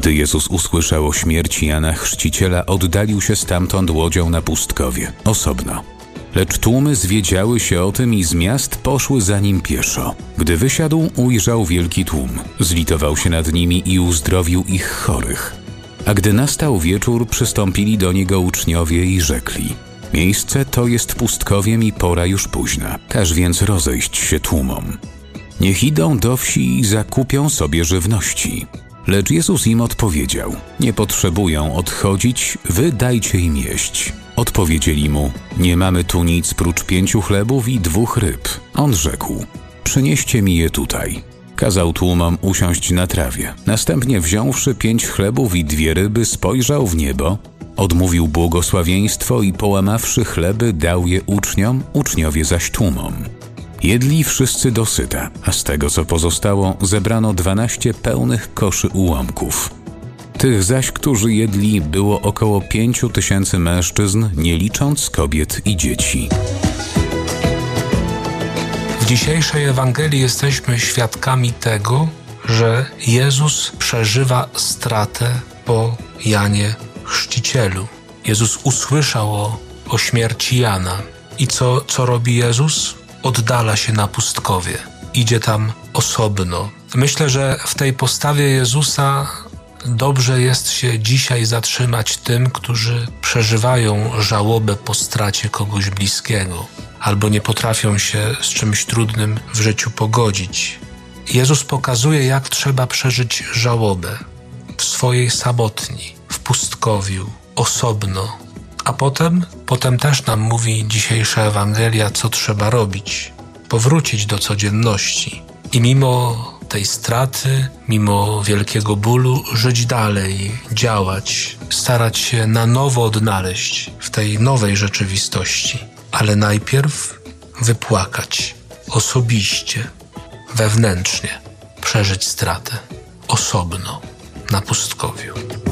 Gdy Jezus usłyszał o śmierci Jana Chrzciciela, oddalił się stamtąd łodzią na pustkowie, osobno. Lecz tłumy zwiedziały się o tym i z miast poszły za nim pieszo. Gdy wysiadł, ujrzał wielki tłum. Zlitował się nad nimi i uzdrowił ich chorych. A gdy nastał wieczór, przystąpili do niego uczniowie i rzekli: miejsce to jest pustkowiem i pora już późna. Każ więc rozejść się tłumom. Niech idą do wsi i zakupią sobie żywności. Lecz Jezus im odpowiedział: nie potrzebują odchodzić, wy dajcie im jeść. Odpowiedzieli mu: nie mamy tu nic prócz 5 chlebów i 2 ryb. On rzekł: przynieście mi je tutaj. Kazał tłumom usiąść na trawie. Następnie wziąwszy 5 chlebów i 2 ryby, spojrzał w niebo, odmówił błogosławieństwo i połamawszy chleby, dał je uczniom, uczniowie zaś tłumom. Jedli wszyscy dosyta, a z tego, co pozostało, zebrano 12 pełnych koszy ułomków. Tych zaś, którzy jedli, było około 5000 mężczyzn, nie licząc kobiet i dzieci. W dzisiejszej Ewangelii jesteśmy świadkami tego, że Jezus przeżywa stratę po Janie Chrzcicielu. Jezus usłyszał o śmierci Jana. I co robi Jezus? Oddala się na pustkowie. Idzie tam osobno. Myślę, że w tej postawie Jezusa dobrze jest się dzisiaj zatrzymać tym, którzy przeżywają żałobę po stracie kogoś bliskiego albo nie potrafią się z czymś trudnym w życiu pogodzić. Jezus pokazuje, jak trzeba przeżyć żałobę w swojej samotni, w pustkowiu, osobno. A potem też nam mówi dzisiejsza Ewangelia, co trzeba robić. Powrócić do codzienności i mimo tej straty, mimo wielkiego bólu, żyć dalej, działać, starać się na nowo odnaleźć w tej nowej rzeczywistości. Ale najpierw wypłakać osobiście, wewnętrznie, przeżyć stratę osobno, na pustkowiu.